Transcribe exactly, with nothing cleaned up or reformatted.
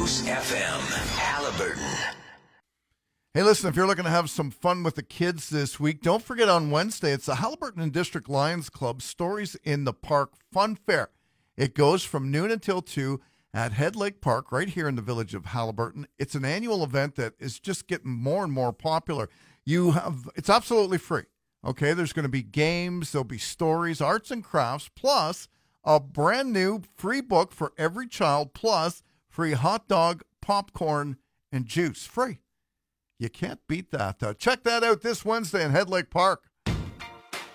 Moose F M, Haliburton. Hey, listen, if you're looking to have some fun with the kids this week, don't forget on Wednesday, it's the Haliburton and District Lions Club Stories in the Park Fun Fair. It goes from noon until two at Head Lake Park right here in the village of Haliburton. It's an annual event that is just getting more and more popular. You have It's absolutely free, okay? There's going to be games, there'll be stories, arts and crafts, plus a brand new free book for every child, plus free hot dog, popcorn, and juice. Free. You can't beat that. Uh, check that out this Wednesday in Head Lake Park.